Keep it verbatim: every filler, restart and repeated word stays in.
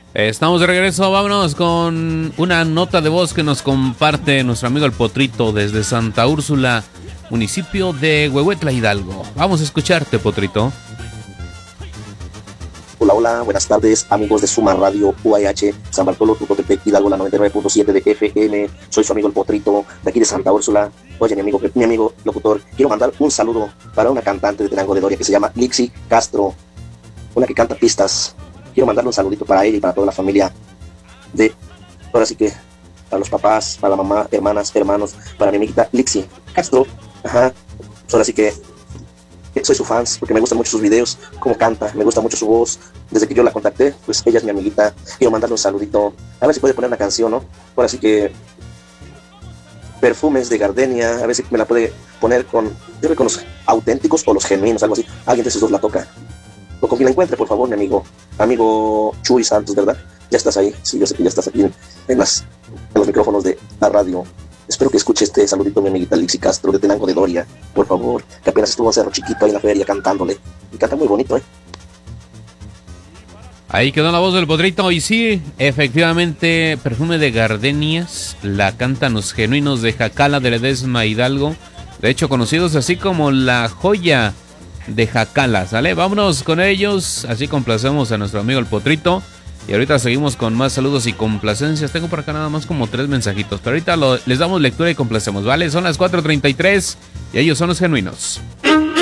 Estamos de regreso, vámonos con una nota de voz que nos comparte nuestro amigo el Potrito desde Santa Úrsula, municipio de Huehuetla, Hidalgo. Vamos a escucharte, Potrito. Hola, hola, buenas tardes, amigos de Suma Radio U A H, San Bartolo, Tucotepec, Hidalgo, la noventa y nueve punto siete de F M. Soy su amigo el Potrito, de aquí de Santa Úrsula. Oye, mi amigo, mi amigo locutor, quiero mandar un saludo para una cantante de Tenango de Doria que se llama Lixi Castro, una que canta pistas. Quiero mandarle un saludito para ella y para toda la familia de, ahora sí que, para los papás, para la mamá, hermanas, hermanos, para mi amiguita Lixi Castro. Ajá, ahora sí que soy su fans porque me gustan mucho sus videos, cómo canta, me gusta mucho su voz. Desde que yo la contacté, pues ella es mi amiguita. Quiero mandarle un saludito. A ver si puede poner una canción, ¿no? Ahora sí que Perfumes de Gardenia, a ver si me la puede poner con, yo creo que con los auténticos o los genuinos, algo así. Alguien de esos dos la toca. O con quien la encuentre, por favor, mi amigo. Amigo Chuy Santos, ¿verdad? Ya estás ahí. Sí, yo sé que ya estás aquí en, en, las, en los micrófonos de la radio. Espero que escuche este saludito, mi amiguita Lixi Castro de Tenango de Doria, por favor, que apenas estuvo en Cerro Chiquito ahí en la feria cantándole. Y canta muy bonito, ¿eh? Ahí quedó la voz del Potrito. Y sí, efectivamente, Perfume de Gardenias la cantan los genuinos de Jacala de Ledesma, Hidalgo. De hecho, conocidos así como la joya de Jacala, ¿sale? Vámonos con ellos. Así complacemos a nuestro amigo el Potrito. Y ahorita seguimos con más saludos y complacencias. Tengo por acá nada más como tres mensajitos, pero ahorita lo, les damos lectura y complacemos, ¿vale? Son las cuatro treinta y tres y ellos son los genuinos.